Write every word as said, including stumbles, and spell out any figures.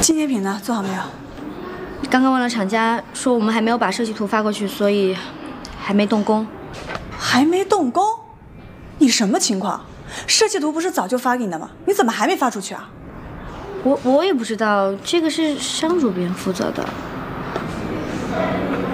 纪念品呢？做好没有？ 刚刚问了厂家，说我们还没有把设计图发过去，所以还没动工。 还没动工？你什么情况？设计图不是早就发给你的吗？你怎么还没发出去啊？ 我我也不知道，这个是商主编负责的。